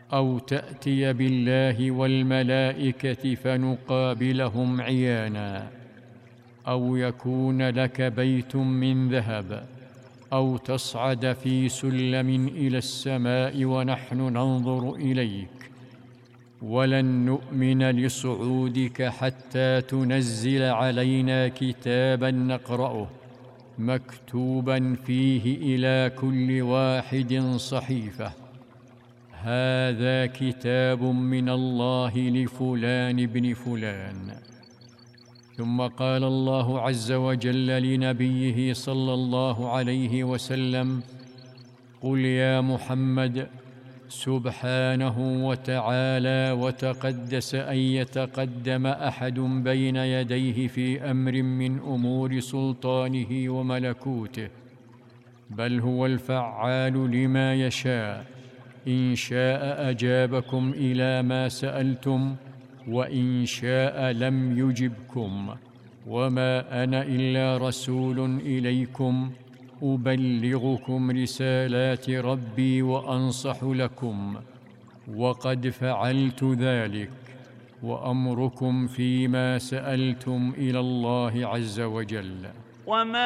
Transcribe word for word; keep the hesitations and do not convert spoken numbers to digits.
أو تأتي بالله والملائكة فنقابلهم عيانا، أو يكون لك بيت من ذهب، أو تصعد في سلم إلى السماء ونحن ننظر إليك، ولن نؤمن لصعودك حتى تنزل علينا كتابا نقرأه مكتوبا فيه إلى كل واحد صحيفة: هذا كتاب من الله لفلان بن فلان. ثم قال الله عز وجل لنبيه صلى الله عليه وسلم: قل يا محمد: سبحانه وتعالى وتقدس أن يتقدم أحد بين يديه في أمر من أمور سلطانه وملكوته، بل هو الفعال لما يشاء، إن شاء أجابكم إلى ما سألتم، وإن شاء لم يجبكم، وما أنا إلا رسول إليكم أبلغكم رسالات ربي وأنصح لكم، وقد فعلت ذلك، وأمركم فيما سألتم إلى الله عز وجل. وما